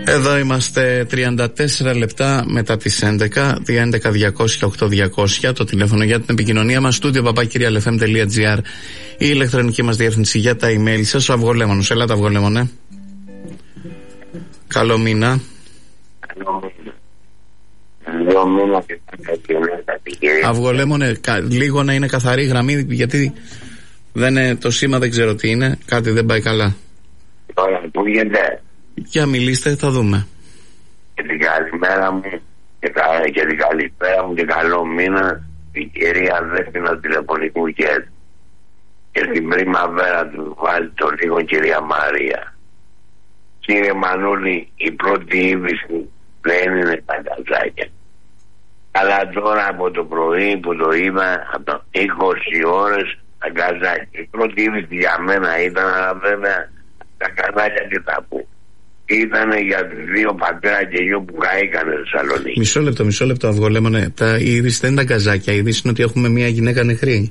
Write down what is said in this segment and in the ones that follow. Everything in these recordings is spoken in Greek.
Εδώ είμαστε 34 λεπτά μετά τις 11, 11-200-8200, το τηλέφωνο για την επικοινωνία μας, studio@lfm.gr, η ηλεκτρονική μας διεύθυνση για τα email σας. Ο Αυγολέμονος, ελάτε Αυγολέμονε. Καλό μήνα. Αυγολέμονε, λίγο να είναι καθαρή γραμμή, γιατί το σήμα δεν ξέρω τι είναι, κάτι δεν πάει καλά. Τώρα που γίνεται. Για μιλήστε, θα δούμε. Και την καλημέρα μου και την καλησπέρα μου και καλό μήνα η κυρία Δέσποινα τηλεφωνικού και στην πριμαβέρα του βάλει το λίγο κυρία Μαρία. Κύριε Μανούλη, η πρώτη είδηση δεν είναι τα καζάκια. Αλλά τώρα από το πρωί που το είδα, από το 20 ώρες τα καζάκια. Η πρώτη είδηση για μένα ήταν, αλλά βέβαια τα καζάκια και τα που. Ήτανε για τους δύο πατέρα και γιο που καήκανε στη Θεσσαλονίκη. Μισό λεπτό Αυγολέμονε. Η είδηση δεν είναι τα καζάκια. Η είδηση είναι ότι έχουμε μια γυναίκα νεκρή.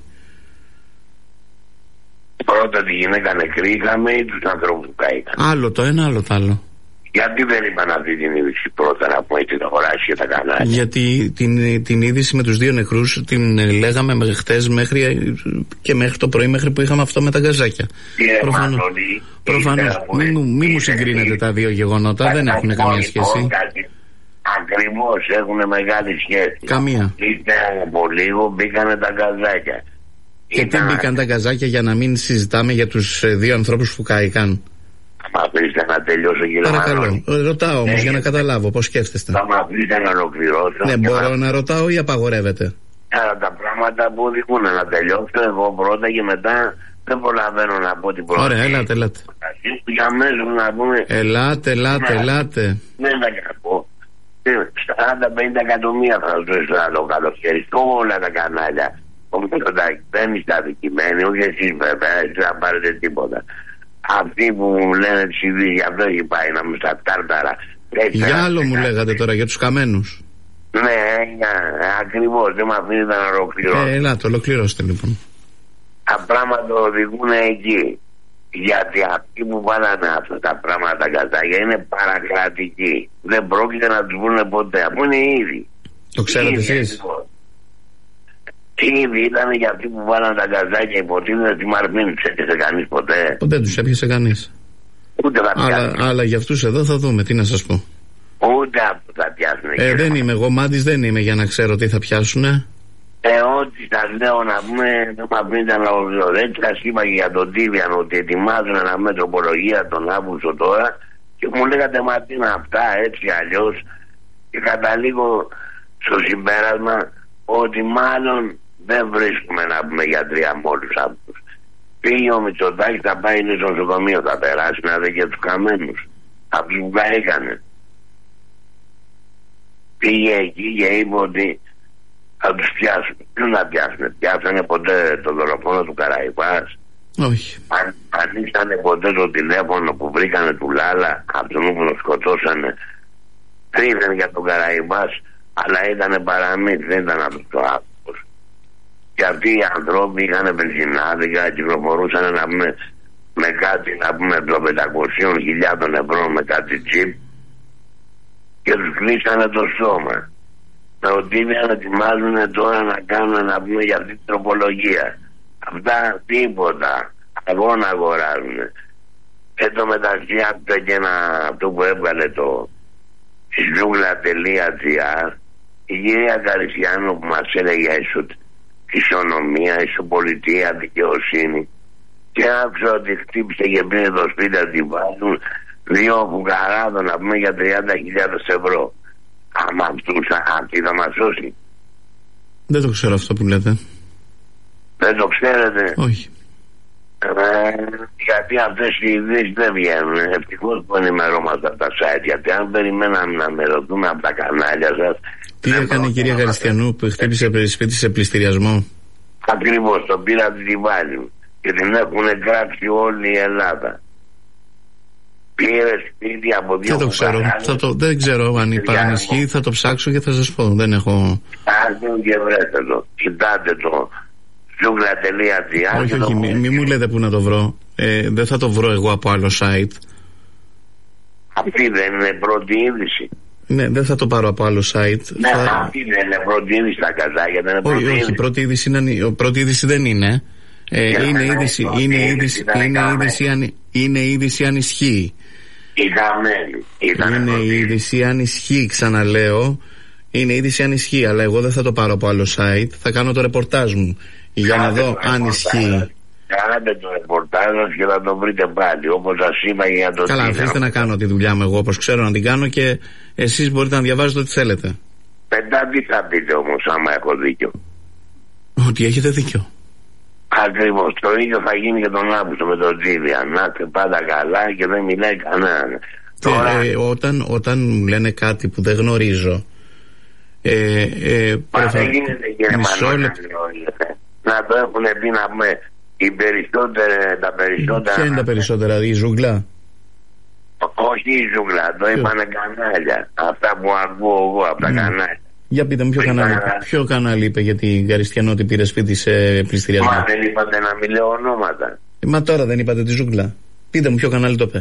Πρώτα τη γυναίκα νεκρή είχαμε ή τους ανθρώπους που καήκανε. Άλλο το ένα, άλλο το άλλο. Γιατί δεν είπαν αυτή την είδηση πρώτα να πούμε την αγοράσει και τα κανάλια? Γιατί την είδηση με τους δύο νεκρούς την λέγαμε χτες και μέχρι το πρωί, μέχρι που είχαμε αυτό με τα καζάκια. Προφανώς. Μην μου συγκρίνετε τα δύο γεγονότα, δεν έχουν καμία σχέση. Ακριβώς, έχουν μεγάλη σχέση. Καμία. Ήρθαν από λίγο, μπήκανε τα καζάκια. Και τι μπήκαν τα καζάκια για να μην συζητάμε για τους δύο ανθρώπους που κάηκαν? Θα μ' αφήσετε να τελειώσω, κύριε Παρακαλώ. Μανώλη. Ρωτάω όμως για να καταλάβω πώς σκέφτεστε. Θα μ' αφήσετε να ολοκληρώσω. Ναι, μπορώ να ρωτάω ή απαγορεύεται? Άρα τα πράγματα που οδηγούν να τελειώσω εγώ πρώτα και μετά δεν προλαβαίνω να πω την πρώτη. Ωραία, ελάτε. Για μέσα να πούμε. Ελάτε. Δεν θα πω. 40-50 εκατομμύρια θα δώσω το καλοκαίρι. Όλα τα κανάλια. Ο Μητσοτάκης δεν είστε αδικημένοι, όχι εσείς βέβαια, εσείς θα πάρετε τίποτα. Αυτοί που μου λένε τις ειδήσεις, γι' αυτό έχει πάει να μου στα τάρταρα. Για άλλο μου λέγατε τώρα, για τους καμένους. Ναι, ακριβώς, δεν με αφήνετε να ολοκληρώσω. Ελάτε, ολοκληρώστε λοιπόν. Τα πράγματα οδηγούν εκεί. Γιατί αυτοί που βάλανε αυτά τα πράγματα τα καζάκια είναι παρακρατικοί. Δεν πρόκειται να τους βγουν ποτέ, αφού είναι ήδη. Το ξέρετε εσείς? Ήδη ήταν για αυτοί που βάλανε τα καζάκια, υποτίθεται ότι Μαρμίνη τους έπιασε κανείς ποτέ. Δεν τους έπιασε κανείς. Ούτε θα πιάσουν. Αλλά για αυτούς εδώ θα δούμε, τι να σας πω. Ούτε αυτό θα πιάσουν. Δεν είμαι εγώ, μάντης δεν είμαι για να ξέρω τι θα πιάσουνε. Ό,τι σας λέω να πούμε, δεν με αφήνετε να ολοκληρώσω. Έτσι σας είπα και για τον Τίβιαν ότι ετοιμάζουν ένα μετροπολογία τον Αύγουστο τώρα και μου λέγατε μα τι είναι αυτά, έτσι αλλιώς, και καταλήγω στο συμπέρασμα ότι μάλλον δεν βρίσκουμε να πούμε γιατρία με όλους αυτούς. Πήγε ο Μητσοτάκης, θα πάει στο νοσοκομείο, θα περάσει να δει και τους καμένους, αυτούς που καήκανε. Πήγε εκεί και είπε ότι θα τους πιάσουν. Ποιους να πιάσουν? Πιάσανε ποτέ το δολοφόνο του Καραϊβάς? Όχι. Ανοίξανε ποτέ το τηλέφωνο που βρήκανε του Λάλα, αυτόν που τον σκοτώσανε? Κρύβανε για τον Καραϊβάς, αλλά ήταν παραμύθι, δεν ήταν αυτός το άνθρωπος. Και αυτοί οι ανθρώποι είχαν βενζινάδικα, κυκλοφορούσαν να πούμε με κάτι, να πούμε το 500.000 ευρώ με κάτι τσίπ και τους κλείσανε το στόμα. Με οτίδια να ετοιμάζουν τώρα να κάνουν να πούμε για αυτή την τροπολογία. Αυτά τίποτα. Αγώνα αγοράζουν. Εν τω μεταξύ και αυτό που έβγαλε το ζούγκλα.gr, η κυρία Καριστιανού που μας έλεγε ισονομία, ισοπολιτεία, δικαιοσύνη, και άκουσα ότι χτύπησε και πριν το σπίτι να την βάλουν δύο φουκαράδων να πούμε για 30.000 ευρώ. Άμα αυτή θα μας σώσει. Δεν το ξέρω αυτό που λέτε. Δεν το ξέρετε? Όχι. Γιατί αυτές οι ειδήσεις δεν βγαίνουν. Ευτυχώς που ενημερώμαστε από τα site. Γιατί αν περιμέναμε να μερωθούμε από τα κανάλια σας. Τι έκανε η κυρία Καριστιανού που χτύπησε σπίτι σε πληστηριασμό? Ακριβώς, τον πήρα από τη Βάλη και την έχουν γράψει όλη η Ελλάδα. Πήρε σπίτι από δύο. Δεν το ξέρω. Δεν ξέρω αν παρανισχύει. Θα το ψάξω και θα σας πω. Δεν έχω. Άρτε και βρέστε το. Κοιτάτε το. Ζούγκλα.gr. Όχι, μη μου λέτε που να το βρω. Δεν θα το βρω εγώ από άλλο site. Αυτή δεν είναι πρώτη είδηση? Ναι, δεν θα το πάρω από άλλο site. Ναι, αυτή δεν είναι πρώτη είδηση στα καζάκια, δεν είναι πρώτη είδηση. Όχι, πρώτη είδηση δεν είναι. Είναι είδηση αν ισχύει. Είναι είδηση αν ισχύει, ξαναλέω. Είναι είδηση αν ισχύει, αλλά εγώ δεν θα το πάρω από άλλο site. Θα κάνω το ρεπορτάζ μου για να δω αν ισχύει. Κάνατε το ρεπορτάζ και θα το βρείτε πάλι, όπως σας είπα, για το Καλά, αφήστε να κάνω τη δουλειά μου εγώ όπως ξέρω να την κάνω και εσείς μπορείτε να διαβάζετε ό,τι θέλετε. Μετά τι θα πείτε όμως άμα έχω δίκιο? Ότι έχετε δίκιο. Ακριβώς, το ίδιο θα γίνει και τον Αύγουστο με τον Τζίλια. Να είστε πάντα καλά και δεν μιλάει κανέναν. Όταν μου λένε κάτι που δεν γνωρίζω, μα δεν γίνεται κύριε Μανώλη να το έχουν πει, να πούμε τα περισσότερα. Ποια είναι τα περισσότερα, η ζούγκλα? Όχι η ζούγκλα, το είπανε κανάλια. Αυτά που ακούω εγώ από τα κανάλια. Για πείτε μου ποιο κανάλι είπε για την Καριστιανό ότι πήρε σπίτι σε πληστηριασμό? Μα δεν είπατε να μην λέω ονόματα? Μα τώρα δεν είπατε τη ζούγκλα? Πείτε μου ποιο κανάλι το είπε.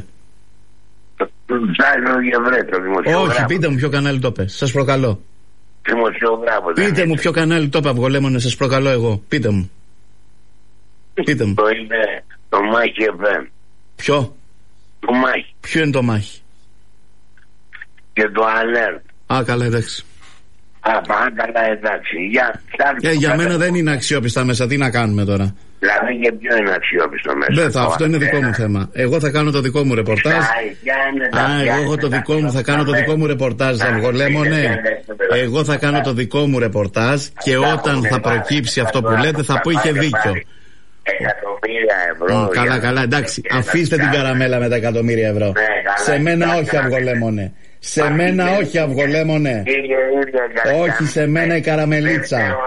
Όχι, πείτε μου ποιο κανάλι το είπε, σας προκαλώ. Πείτε μου ποιο κανάλι το είπε, αυγολέμονε, σας προκαλώ εγώ. Πείτε μου. Πείτε μου. Το είναι το Μάχη FM. Ποιο? Το Μάχη. Ποιο είναι το Μάχη? Και το Alert. Α, καλά, εντάξει. Καλά, εντάξει. Για μένα δεν είναι αξιόπιστα μέσα. Τι να κάνουμε τώρα? Δηλαδή και ποιο είναι αξιόπιστο μέσα? Αυτό είναι δικό μου θέμα. Εγώ θα κάνω το δικό μου ρεπορτάζ. Εγώ έχω το δικό μου, θα κάνω το δικό μου ρεπορτάζ, αυγολέμονε. Εγώ θα κάνω το δικό μου ρεπορτάζ και όταν θα προκύψει αυτό που λέτε θα πω είχε δίκιο. Εκατομμύρια ευρώ. Καλά, εντάξει. Αφήστε την καραμέλα με τα εκατομμύρια ευρώ. Σε μένα όχι, αυγολέμονε. Σε μένα όχι, αυγολέμονε. Όχι σε μένα η καραμελίτσα.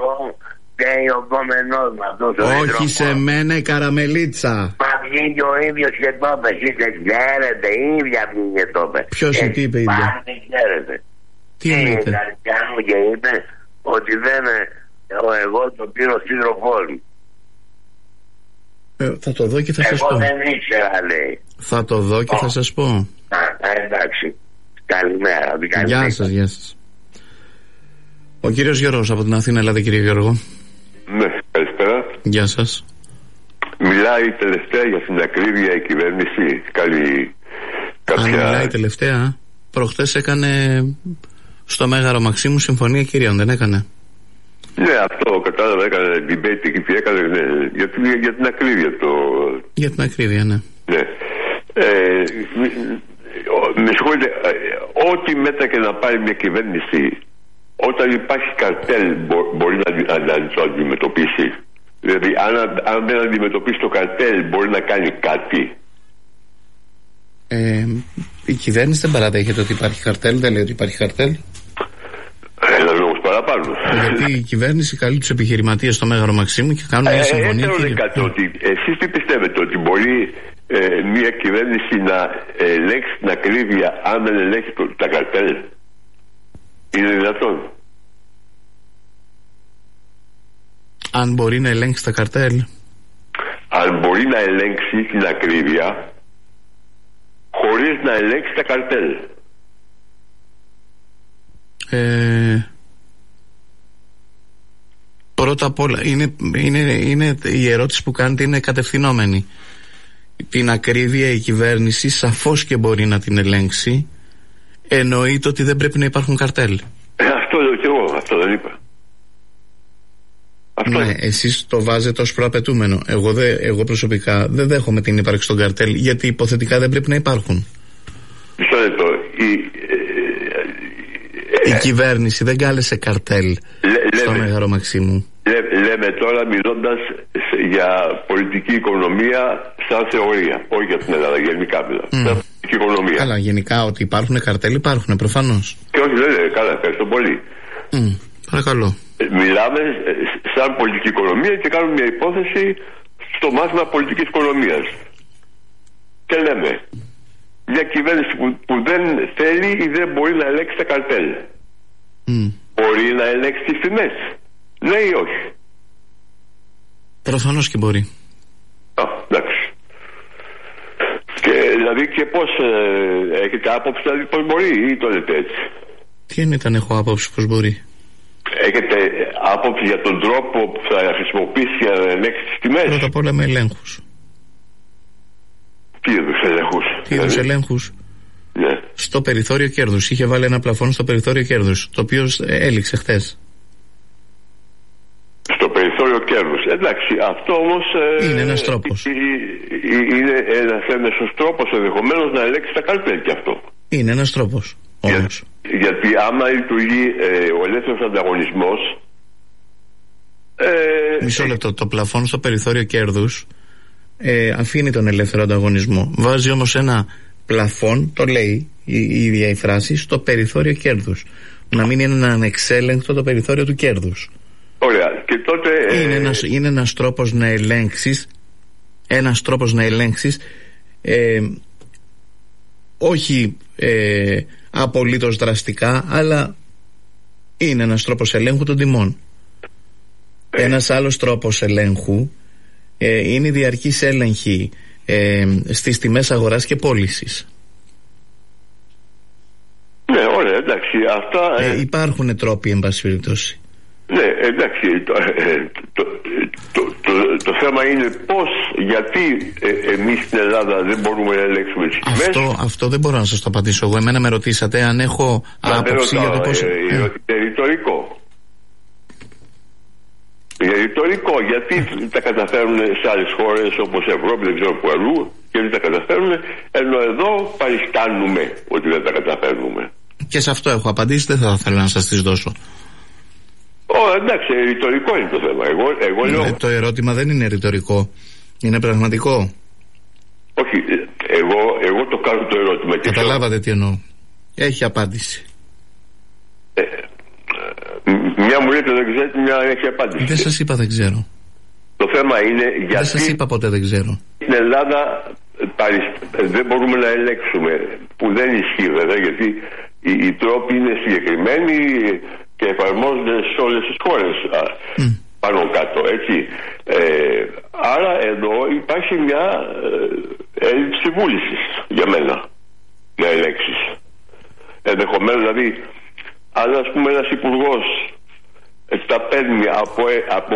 Όχι σε μένα η καραμελίτσα. Μα βγήκε ο ίδιος και το είπε. Εσείς δεν ξέρετε, η ίδια βγήκε το είπε. Ποιος τι είπε η ίδια? Δεν ξέρετε. Τι είπε? Και είπε ότι δεν εγώ το πήρω σύντροφό μου. Θα το δω και θα σας πω. Εγώ δεν ήξερα, λέει. Θα το δω και θα σας πω. Εντάξει. Καλημέρα. Γεια σας, γεια σας. Ο κύριος Γιώργος από την Αθήνα, ελάτε κύριε Γιώργο. Ναι, καλησπέρα. Γεια σας. Μιλάει τελευταία για την ακρίβεια η κυβέρνηση. Μιλάει τελευταία. Προχτές έκανε στο Μέγαρο Μαξίμου συμφωνία κυρίων, δεν έκανε? Ναι, αυτό κατάλαβα, έκανε debate εκεί που έκανε, ναι, για την ακρίβεια Για την ακρίβεια, ναι. Ναι. Με συγχωρείτε, ό,τι μέτρα και να πάρει μια κυβέρνηση, όταν υπάρχει καρτέλ μπορεί να το αντιμετωπίσει. Δηλαδή αν δεν αντιμετωπίσει το καρτέλ μπορεί να κάνει κάτι. Η κυβέρνηση δεν παραδέχεται ότι υπάρχει καρτέλ, δεν λέει ότι υπάρχει καρτέλ. Ένα λόγος παραπάνω. Γιατί η κυβέρνηση καλεί τους επιχειρηματίες στο Μέγαρο Μαξίμου και κάνουν μια συμφωνία. Εσείς τι πιστεύετε, ότι μπορεί μια κυβέρνηση να ελέγξει την ακρίβεια αν δεν ελέγξει τα καρτέλ? Είναι δυνατόν? Αν μπορεί να ελέγξει τα καρτέλ? Αν μπορεί να ελέγξει την ακρίβεια χωρίς να ελέγξει τα καρτέλ. Πρώτα απ' όλα είναι η ερώτηση που κάνετε είναι κατευθυνόμενη. Την ακρίβεια η κυβέρνηση σαφώς και μπορεί να την ελέγξει. Εννοείται ότι δεν πρέπει να υπάρχουν καρτέλ. Αυτό λέω και εγώ, αυτό δεν είπα. Αυτό. Ναι, εσείς το βάζετε ως προαπαιτούμενο. Εγώ προσωπικά δεν δέχομαι την ύπαρξη των καρτέλ, γιατί υποθετικά δεν πρέπει να υπάρχουν. Μισό λεπτό. Η κυβέρνηση δεν κάλεσε καρτέλ στο Μέγαρο Μαξίμου. Λέμε τώρα μιλώντας για πολιτική οικονομία σαν θεωρία, όχι για την Ελλάδα, γενικά μιλάω. Σαν πολιτική οικονομία. Καλά, γενικά ότι υπάρχουν καρτέλ υπάρχουν, προφανώς. Και όχι, δεν είναι, καλά, ευχαριστώ πολύ. Παρακαλώ. Μιλάμε σαν πολιτική οικονομία και κάνουμε μια υπόθεση στο μάθημα πολιτικής οικονομίας. Και λέμε, μια κυβέρνηση που δεν θέλει ή δεν μπορεί να ελέγξει τα καρτέλ. Μπορεί να ελέγξει τις τιμές? Ναι ή όχι? Προφανώς και μπορεί. Εντάξει. Και δηλαδή και πώς έχετε άποψη, δηλαδή πώς μπορεί ή το λέτε έτσι? Τι εννοείται αν έχω άποψη πώς μπορεί? Έχετε άποψη για τον τρόπο που θα χρησιμοποιήσει για να ελέγξει τις τιμές? Πρώτα απ' όλα με ελέγχους. Τι είδους ελέγχους? Τι είδους ελέγχους? Ναι. Στο περιθώριο κέρδους. Είχε βάλει ένα πλαφόν στο περιθώριο κέρδους, το οποίο έληξε χθες. Στο περιθώριο κέρδους. Εντάξει, αυτό όμως είναι ένας τρόπος. Είναι ένας έμεσος τρόπος ενδεχομένως να ελέγξει τα καρπέλια αυτό. Είναι ένας τρόπος όμως. Γιατί άμα λειτουργεί ο ελεύθερος ανταγωνισμός. Μισό λεπτό. Το πλαφόν στο περιθώριο κέρδους αφήνει τον ελεύθερο ανταγωνισμό. Βάζει όμως ένα πλαφόν, το λέει η ίδια η φράση, στο περιθώριο κέρδους. Να μην είναι ανεξέλεγκτο το περιθώριο του κέρδους. Ωραία. Και τότε είναι ένας τρόπος να ελέγξεις, όχι απολύτως δραστικά, αλλά είναι ένας τρόπος ελέγχου των τιμών. Ένας άλλος τρόπος ελέγχου είναι η διαρκής έλεγχη στις τιμές αγοράς και πώλησης. Ναι, ωραία, εντάξει, αυτά υπάρχουν τρόποι, εν πάση περιπτώσει. Ναι, εντάξει, το θέμα είναι πώς, γιατί εμείς στην Ελλάδα δεν μπορούμε να ελέγξουμε τις τιμές. Αυτό δεν μπορώ να σας το απαντήσω εγώ. Εμένα με ρωτήσατε αν έχω άποψη για το πώς. Είναι ρητορικό. Είναι ρητορικό, γιατί τα καταφέρουν σε άλλες χώρες όπως Ευρώπη, δεν ξέρω που αλλού, και δεν τα καταφέρουν, ενώ εδώ παριστάνουμε ότι δεν τα καταφέρνουμε. Και σε αυτό έχω απαντήσει, δεν θα θέλω να σας τις δώσω. Εντάξει, ρητορικό είναι το θέμα. Εγώ λέω... Το ερώτημα δεν είναι ρητορικό, είναι πραγματικό. Όχι, εγώ το κάνω το ερώτημα. Καταλάβατε τι εννοώ. Έχει απάντηση. Μια μου λέτε δεν ξέρετε, μια έχει απάντηση. Δεν σας είπα δεν ξέρω. Το θέμα είναι γιατί... Δεν σας είπα ποτέ δεν ξέρω. Στην Ελλάδα δεν μπορούμε να ελέγξουμε, που δεν ισχύει βέβαια, γιατί οι τρόποι είναι συγκεκριμένοι και εφαρμόζονται σε όλες τις χώρες πάνω κάτω, έτσι. Άρα εδώ υπάρχει μια έλλειψη βούλησης για μένα να ελέγξεις. Ενδεχομένως δηλαδή, αν ας πούμε ένας υπουργός τα παίρνει από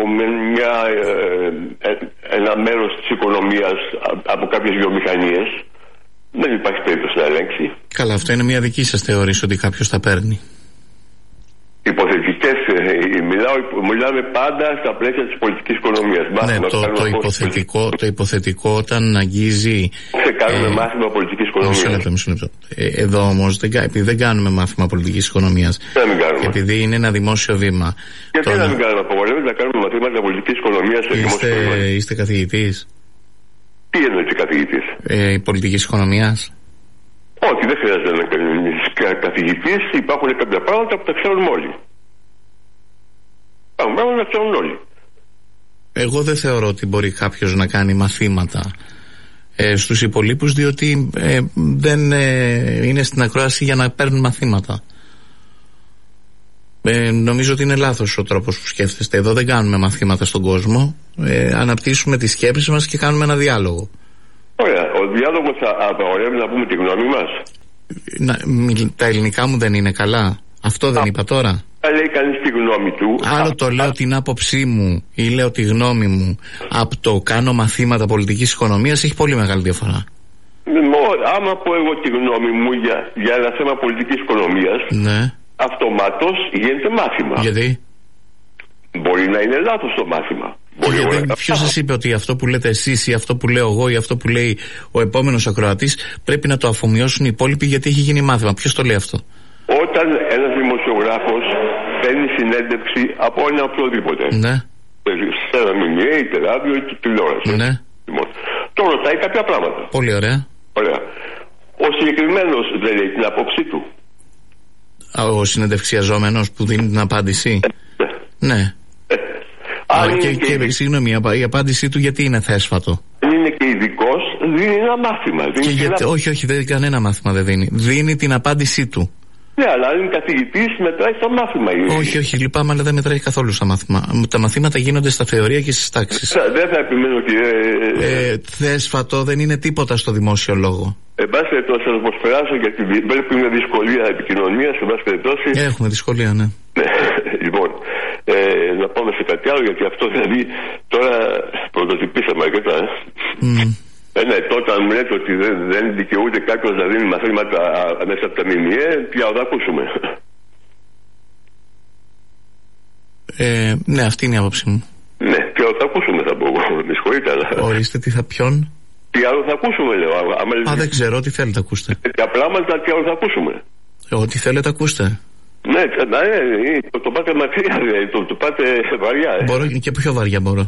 ένα μέρος της οικονομίας, από κάποιες βιομηχανίες, δεν υπάρχει περίπτωση να ελέγξει. Καλά, αυτό είναι μια δική σας θεώρηση ότι κάποιος τα παίρνει. Υποθετικές, μιλάμε πάντα στα πλαίσια της πολιτικής οικονομίας. Ναι, το υποθετικό όταν αγγίζει... Δεν κάνουμε μάθημα πολιτικής οικονομίας. Μισό λεπτό. Εδώ όμως, επειδή δεν κάνουμε μάθημα πολιτικής οικονομίας, επειδή είναι ένα δημόσιο βήμα... Γιατί να μην κάνουμε, απογορεύεται να κάνουμε μαθήματα πολιτικής οικονομίας σε δημόσιο βήμα? Είστε καθηγητής? Τι εννοείται καθηγητής? Πολιτικής οικονομίας? Όχι, δεν χρειάζεται να κάνεις καθηγητής. Υπάρχουν κάποια πράγματα που τα ξέρουν όλοι. Υπάρχουν πράγματα που τα ξέρουν όλοι. Εγώ δεν θεωρώ ότι μπορεί κάποιος να κάνει μαθήματα στους υπολείπους, διότι δεν είναι στην ακρόαση για να παίρνουν μαθήματα. Νομίζω ότι είναι λάθος ο τρόπος που σκέφτεστε. Εδώ δεν κάνουμε μαθήματα στον κόσμο. Αναπτύσσουμε τις σκέψεις μας και κάνουμε ένα διάλογο. Ωραία. Ο διάλογος θα απαγορεύει να πούμε τη γνώμη μας. Τα ελληνικά μου δεν είναι καλά. Αυτό δεν είπα τώρα. Λέει κανείς τη γνώμη του. Άλλο το λέω την άποψή μου ή λέω τη γνώμη μου από το κάνω μαθήματα πολιτικής οικονομίας, έχει πολύ μεγάλη διαφορά. Άμα πω εγώ τη γνώμη μου για ένα θέμα πολιτικής οικονομίας, ναι, αυτομάτως γίνεται μάθημα. Γιατί? Μπορεί να είναι λάθος το μάθημα. Ποιος σας είπε ότι αυτό που λέτε εσείς ή αυτό που λέω εγώ ή αυτό που λέει ο επόμενος ακροατής πρέπει να το αφομοιώσουν οι υπόλοιποι γιατί έχει γίνει μάθημα? Ποιος το λέει αυτό? Όταν ένας δημοσιογράφος παίρνει συνέντευξη από ένα οποιοδήποτε, ναι, σε ένα μηνύα, είτε ράδιο είτε τηλεόραση, ναι, το ρωτάει κάποια πράγματα. Πολύ ωραία. Ωραία. Ο συγκεκριμένος δεν λέει την άποψή του. Ο συνεντευξιαζόμενος που δίνει την απάντηση. Ναι. Και συγγνώμη, η απάντησή του γιατί είναι θέσφατο? Είναι και ειδικός, δίνει ένα μάθημα. Όχι, δεν κανένα μάθημα δεν δίνει. Δίνει την απάντησή του. Ναι, αλλά αν είναι καθηγητής μετράει στο μάθημα. Όχι, λυπάμαι, αλλά δεν μετράει καθόλου στα μάθημα. Τα μαθήματα γίνονται στα θεωρία και στις τάξεις. Δεν θα επιμένω, κύριε. Θέσφατο δεν είναι τίποτα στο δημόσιο λόγο. Εν πάση περιπτώσει, θα σας προσπεράσω γιατί πρέπει μια δυσκολία επικοινωνίας. Εν πάση περιπτώσει. Έχουμε δυσκολία, ναι. Λοιπόν, να πάμε σε κάτι άλλο, γιατί αυτό δηλαδή τώρα πρωτοτυπήσαμε αρκετά. Ναι, τότε αν μου λέτε ότι δεν δικαιούται κάποιος να δίνει μαθήματα μέσα από τα ΜΜΕ, πια θα ακούσουμε. Ναι, αυτή είναι η άποψή μου. Ναι, πια θα ακούσουμε, θα πω εγώ. Με συγχωρείτε, αλλά. Ορίστε, τι θα ποιον. Τι άλλο θα ακούσουμε, λέω. Δεν ξέρω, τι θέλετε, ακούστε. Τέτοια πράγματα, τι άλλο θα ακούσουμε. Ό,τι θέλετε, ακούστε. Ναι, το πάτε μακριά, το πάτε βαριά. Μπορώ και πιο βαριά μπορώ.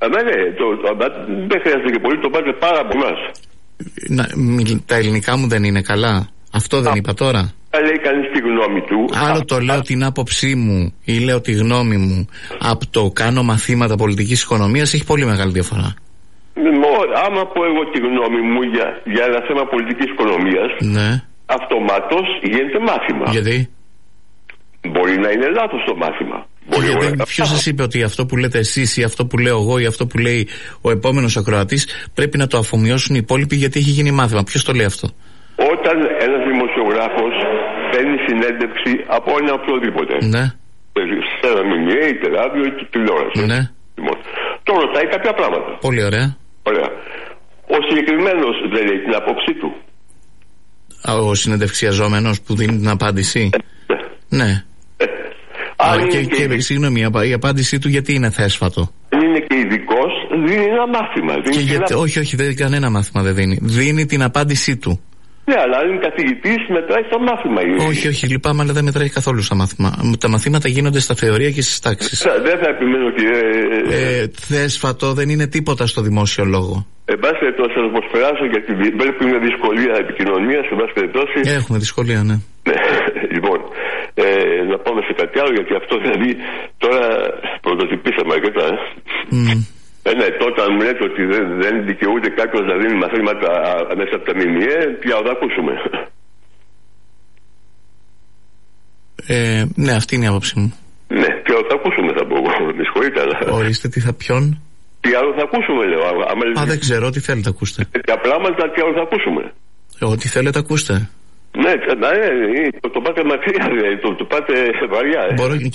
Δεν χρειάζεται και πολύ, το πάτε πάρα από εμάς. Τα ελληνικά μου δεν είναι καλά. Αυτό δεν είπα τώρα. Λέει κανείς τη γνώμη του. Άλλο το λέω την άποψή μου ή λέω τη γνώμη μου από το κάνω μαθήματα πολιτικής οικονομίας, έχει πολύ μεγάλη διαφορά. Άμα πω εγώ τη γνώμη μου για ένα θέμα πολιτικής οικονομίας, ναι, αυτομάτως γίνεται μάθημα. Γιατί? Μπορεί να είναι λάθος το μάθημα. Ποιος σας είπε ότι αυτό που λέτε εσείς ή αυτό που λέω εγώ ή αυτό που λέει ο επόμενος ακροατής πρέπει να το αφομοιώσουν οι υπόλοιποι γιατί έχει γίνει μάθημα? Ποιος το λέει αυτό? Όταν ένας δημοσιογράφος παίρνει συνέντευξη από ένα οποιοδήποτε, ναι, σε ένα ΜΜΕ, είτε ράδιο είτε τηλεόραση, ναι, το ρωτάει κάποια πράγματα. Πολύ ωραία. Ο συγκεκριμένος δεν λέει την άποψή του. Ο συνεντευξιαζόμενος που δίνει την απάντηση. Ναι. Και συγγνώμη, η απάντησή του γιατί είναι θέσφατο? Είναι και ειδικός, δίνει ένα μάθημα. Όχι, δεν κανένα μάθημα δεν δίνει. Δίνει την απάντησή του. Ναι, αλλά αν είναι καθηγητής μετράει στο μάθημα. Όχι, λυπάμαι, αλλά δεν μετράει καθόλου στα μάθημα. Τα μαθήματα γίνονται στα θεωρία και στις τάξεις. Δεν θα επιμένω, κύριε. Θέσφατο δεν είναι τίποτα στο δημόσιο λόγο. Εν πάση περιπτώσει, θα σας προσπεράσω γιατί πρέπει μια δυσκολία επικοινωνίας. Εν πάση περιπτώσει. Έχουμε δυσκολία, ναι. Λοιπόν, να πάμε σε κάτι άλλο, γιατί αυτό δηλαδή τώρα πρωτοτυπήσαμε αρκετά. Ναι, τότε αν μου λέτε ότι δεν δικαιούται κάποιος να δίνει μαθήματα μέσα από τα ΜΜΕ, πια θα ακούσουμε. Ναι, αυτή είναι η άποψή μου. Ναι, πια θα ακούσουμε, θα πω εγώ. Με συγχωρείτε, αλλά. Ορίστε, τι θα ποιον. Τι άλλο θα ακούσουμε, λέω. Δεν ξέρω, τι θέλετε, ακούστε. Τέτοια πράγματα, τι άλλο θα ακούσουμε. Ό,τι θέλετε, ακούστε. Ναι, το πάτε μακριά, το πάτε βαριά. Μπορώ